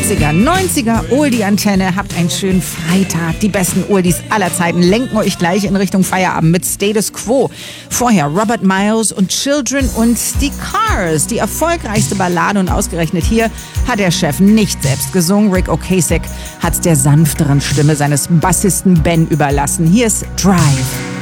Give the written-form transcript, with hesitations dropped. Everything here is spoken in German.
80er, 90er, Oldie-Antenne. Habt einen schönen Freitag. Die besten Oldies aller Zeiten lenken euch gleich in Richtung Feierabend mit Status Quo. Vorher Robert Miles und Children und die Cars. Die erfolgreichste Ballade, und ausgerechnet hier hat der Chef nicht selbst gesungen. Rick Ocasek hat es der sanfteren Stimme seines Bassisten Ben überlassen. Hier ist Drive.